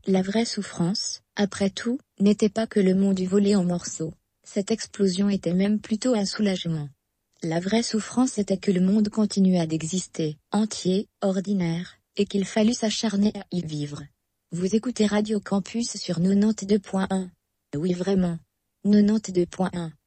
La vraie souffrance, après tout, n'était pas que le monde eût volé en morceaux. Cette explosion était même plutôt un soulagement. La vraie souffrance était que le monde continuât d'exister, entier, ordinaire, et qu'il fallût s'acharner à y vivre. Vous écoutez Radio Campus sur 92.1. Oui vraiment. 92.1.